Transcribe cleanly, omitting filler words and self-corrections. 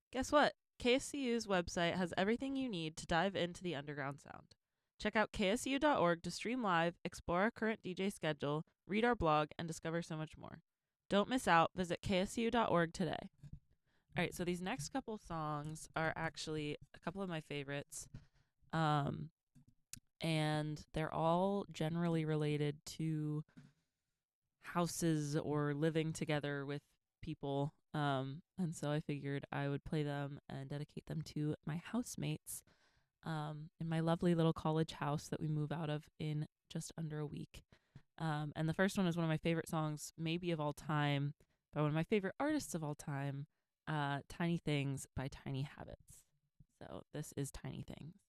Guess what? KSCU's website has everything you need to dive into the underground sound. Check out ksu.org to stream live, explore our current DJ schedule, read our blog, and discover so much more. Don't miss out. Visit ksu.org today. All right, so these next couple songs are actually a couple of my favorites. Um, and they're all generally related to houses or living together with people. And so I figured I would play them and dedicate them to my housemates in my lovely little college house that we move out of in just under a week. And the first one is one of my favorite songs, maybe of all time, by one of my favorite artists of all time, Tiny Things by Tiny Habits. So this is Tiny Things.